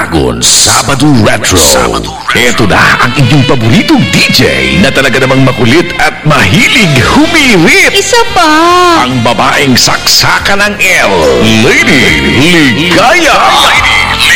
Dragon Sabado Retro. Ito na ang inyong paboritong DJ na talaga namang makulit at mahilig humirit. Isa pa! Ang babaeng saksakan ng L, Lady Ligaya.